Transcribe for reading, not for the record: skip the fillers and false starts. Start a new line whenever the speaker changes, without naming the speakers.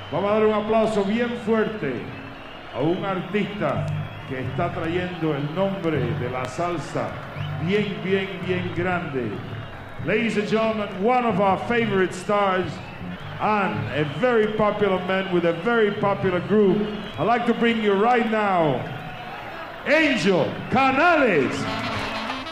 Vamos a dar un aplauso bien fuerte a un artista que está trayendo el nombre de la salsa bien grande. Ladies and gentlemen, one of our favorite stars and a very popular man with a very popular group. I'd like to bring you right now, Angel Canales.